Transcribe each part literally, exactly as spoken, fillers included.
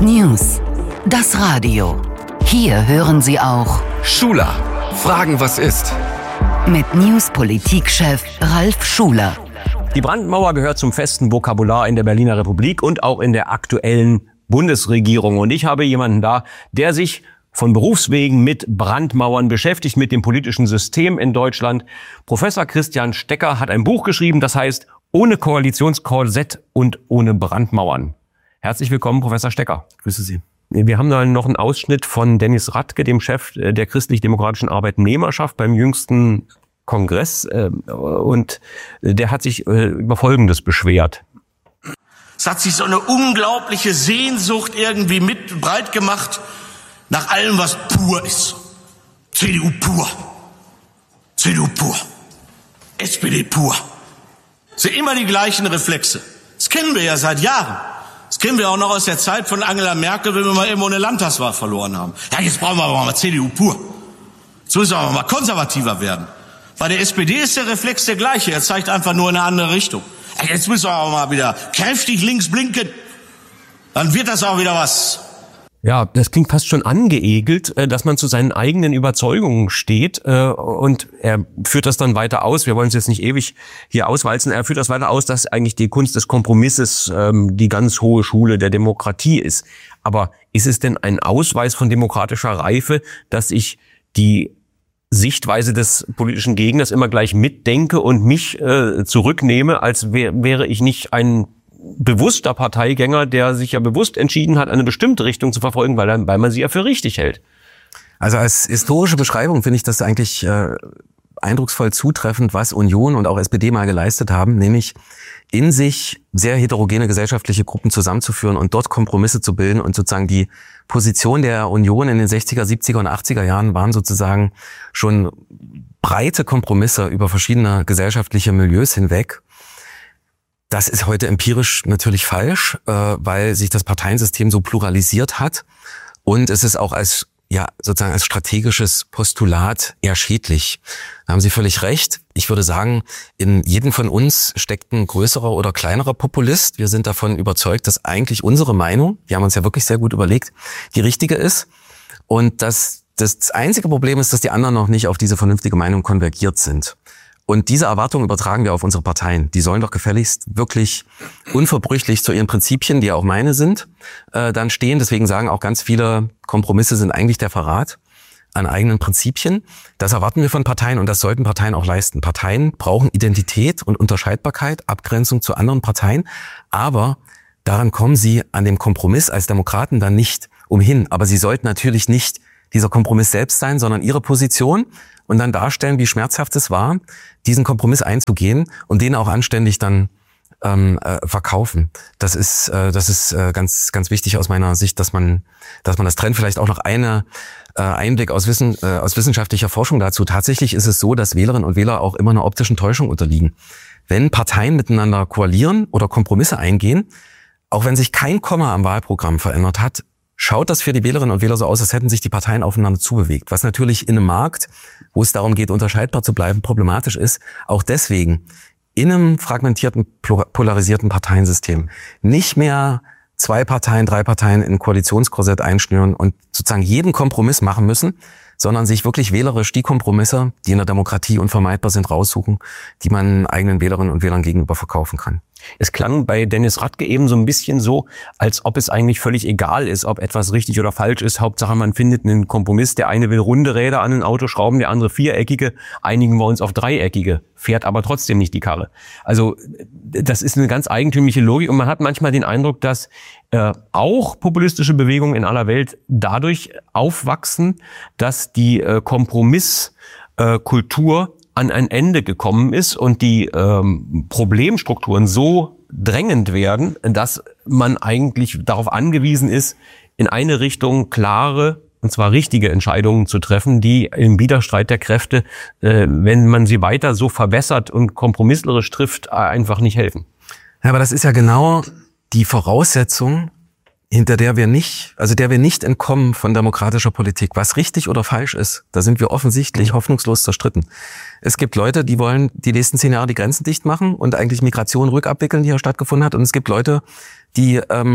News. Das Radio. Hier hören Sie auch Schuler. Fragen, was ist? Mit News-Politik-Chef Ralf Schuler. Die Brandmauer gehört zum festen Vokabular in der Berliner Republik und auch in der aktuellen Bundesregierung. Und ich habe jemanden da, der sich von Berufswegen mit Brandmauern beschäftigt, mit dem politischen System in Deutschland. Professor Christian Stecker hat ein Buch geschrieben, das heißt Ohne Koalitionskorsett und ohne Brandmauern. Herzlich willkommen, Professor Stecker. Grüße Sie. Wir haben da noch einen Ausschnitt von Dennis Radke, dem Chef der christlich-demokratischen Arbeitnehmerschaft beim jüngsten Kongress. Und der hat sich über Folgendes beschwert. Es hat sich so eine unglaubliche Sehnsucht irgendwie mit breit gemacht nach allem, was pur ist. C D U pur. C D U pur. S P D pur. Es sind immer die gleichen Reflexe. Das kennen wir ja seit Jahren. Das kennen wir auch noch aus der Zeit von Angela Merkel, wenn wir mal irgendwo eine Landtagswahl verloren haben. Ja, jetzt brauchen wir aber mal C D U pur. Jetzt müssen wir aber mal konservativer werden. Bei der S P D ist der Reflex der gleiche. Er zeigt einfach nur in eine andere Richtung. Ja, jetzt müssen wir aber mal wieder kräftig links blinken. Dann wird das auch wieder was. Ja, das klingt fast schon angeekelt, dass man zu seinen eigenen Überzeugungen steht, und er führt das dann weiter aus. Wir wollen es jetzt nicht ewig hier auswalzen. Er führt das weiter aus, dass eigentlich die Kunst des Kompromisses die ganz hohe Schule der Demokratie ist. Aber ist es denn ein Ausweis von demokratischer Reife, dass ich die Sichtweise des politischen Gegners immer gleich mitdenke und mich äh, zurücknehme, als wär, wäre ich nicht ein bewusster Parteigänger, der sich ja bewusst entschieden hat, eine bestimmte Richtung zu verfolgen, weil, er, weil man sie ja für richtig hält? Also als historische Beschreibung finde ich das eigentlich äh, eindrucksvoll zutreffend, was Union und auch S P D mal geleistet haben, nämlich in sich sehr heterogene gesellschaftliche Gruppen zusammenzuführen und dort Kompromisse zu bilden. Und sozusagen die Position der Union in den sechziger, siebziger und achtziger Jahren waren sozusagen schon breite Kompromisse über verschiedene gesellschaftliche Milieus hinweg. Das ist heute empirisch natürlich falsch, äh, weil sich das Parteiensystem so pluralisiert hat. Und es ist auch als ja sozusagen als strategisches Postulat eher schädlich. Da haben Sie völlig recht. Ich würde sagen, in jedem von uns steckt ein größerer oder kleinerer Populist. Wir sind davon überzeugt, dass eigentlich unsere Meinung, wir haben uns ja wirklich sehr gut überlegt, die richtige ist. Und dass das einzige Problem ist, dass die anderen noch nicht auf diese vernünftige Meinung konvergiert sind. Und diese Erwartung übertragen wir auf unsere Parteien. Die sollen doch gefälligst wirklich unverbrüchlich zu ihren Prinzipien, die ja auch meine sind, äh, dann stehen. Deswegen sagen auch ganz viele, Kompromisse sind eigentlich der Verrat an eigenen Prinzipien. Das erwarten wir von Parteien und das sollten Parteien auch leisten. Parteien brauchen Identität und Unterscheidbarkeit, Abgrenzung zu anderen Parteien. Aber daran kommen sie an dem Kompromiss als Demokraten dann nicht umhin. Aber sie sollten natürlich nicht dieser Kompromiss selbst sein, sondern ihre Position und dann darstellen, wie schmerzhaft es war, diesen Kompromiss einzugehen und den auch anständig dann ähm, äh, verkaufen. Das ist äh, das ist äh, ganz ganz wichtig aus meiner Sicht, dass man dass man das trennt. Vielleicht auch noch eine äh, Einblick aus Wissen äh, aus wissenschaftlicher Forschung dazu. Tatsächlich ist es so, dass Wählerinnen und Wähler auch immer einer optischen Täuschung unterliegen. Wenn Parteien miteinander koalieren oder Kompromisse eingehen, auch wenn sich kein Komma am Wahlprogramm verändert hat, schaut das für die Wählerinnen und Wähler so aus, als hätten sich die Parteien aufeinander zubewegt. Was natürlich in einem Markt, wo es darum geht, unterscheidbar zu bleiben, problematisch ist. Auch deswegen in einem fragmentierten, polarisierten Parteiensystem nicht mehr zwei Parteien, drei Parteien in ein Koalitionskorsett einschnüren und sozusagen jeden Kompromiss machen müssen, sondern sich wirklich wählerisch die Kompromisse, die in der Demokratie unvermeidbar sind, raussuchen, die man eigenen Wählerinnen und Wählern gegenüber verkaufen kann. Es klang bei Dennis Radke eben so ein bisschen so, als ob es eigentlich völlig egal ist, ob etwas richtig oder falsch ist. Hauptsache, man findet einen Kompromiss. Der eine will runde Räder an ein Auto schrauben, der andere viereckige. Einigen wir uns auf dreieckige, fährt aber trotzdem nicht die Karre. Also das ist eine ganz eigentümliche Logik und man hat manchmal den Eindruck, dass äh, auch populistische Bewegungen in aller Welt dadurch aufwachsen, dass die äh, Kompromisskultur äh, an ein Ende gekommen ist und die ähm, Problemstrukturen so drängend werden, dass man eigentlich darauf angewiesen ist, in eine Richtung klare, und zwar richtige Entscheidungen zu treffen, die im Widerstreit der Kräfte, äh, wenn man sie weiter so verwässert und kompromisslerisch trifft, einfach nicht helfen. Ja, aber das ist ja genau die Voraussetzung, hinter der wir nicht, also der wir nicht entkommen von demokratischer Politik. Was richtig oder falsch ist, da sind wir offensichtlich hoffnungslos zerstritten. Es gibt Leute, die wollen die nächsten zehn Jahre die Grenzen dicht machen und eigentlich Migration rückabwickeln, die ja stattgefunden hat. Und es gibt Leute, die ähm,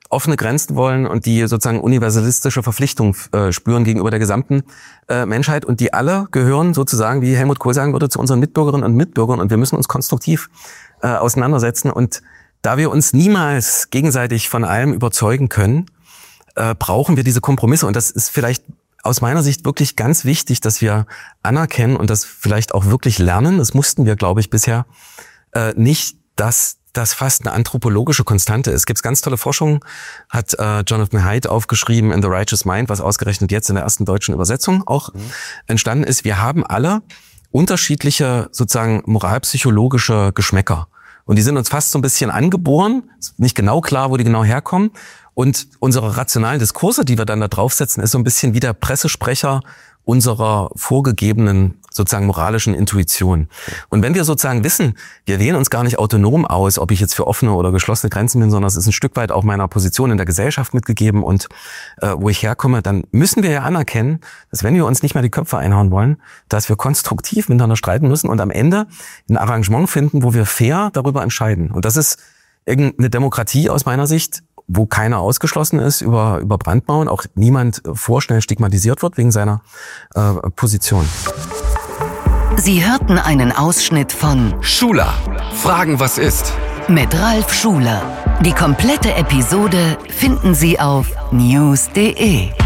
offene Grenzen wollen und die sozusagen universalistische Verpflichtung äh, spüren gegenüber der gesamten äh, Menschheit. Und die alle gehören sozusagen, wie Helmut Kohl sagen würde, zu unseren Mitbürgerinnen und Mitbürgern. Und wir müssen uns konstruktiv äh, auseinandersetzen. Und da wir uns niemals gegenseitig von allem überzeugen können, äh, brauchen wir diese Kompromisse. Und das ist vielleicht aus meiner Sicht wirklich ganz wichtig, dass wir anerkennen und das vielleicht auch wirklich lernen. Das mussten wir, glaube ich, bisher äh, nicht, dass das fast eine anthropologische Konstante ist. Es gibt ganz tolle Forschung, hat äh, Jonathan Haidt aufgeschrieben in The Righteous Mind, was ausgerechnet jetzt in der ersten deutschen Übersetzung auch mhm. entstanden ist. Wir haben alle unterschiedliche sozusagen moralpsychologische Geschmäcker. Und die sind uns fast so ein bisschen angeboren. Ist nicht genau klar, wo die genau herkommen. Und unsere rationalen Diskurse, die wir dann da draufsetzen, ist so ein bisschen wie der Pressesprecher unserer vorgegebenen sozusagen moralischen Intuition. Und wenn wir sozusagen wissen, wir wählen uns gar nicht autonom aus, ob ich jetzt für offene oder geschlossene Grenzen bin, sondern es ist ein Stück weit auch meiner Position in der Gesellschaft mitgegeben und äh, wo ich herkomme, dann müssen wir ja anerkennen, dass wenn wir uns nicht mehr die Köpfe einhauen wollen, dass wir konstruktiv miteinander streiten müssen und am Ende ein Arrangement finden, wo wir fair darüber entscheiden. Und das ist irgendeine Demokratie aus meiner Sicht, wo keiner ausgeschlossen ist über, über Brandmauern, auch niemand vorschnell stigmatisiert wird wegen seiner äh, Position. Sie hörten einen Ausschnitt von Schuler, Fragen was ist? Mit Ralf Schuler. Die komplette Episode finden Sie auf news punkt de.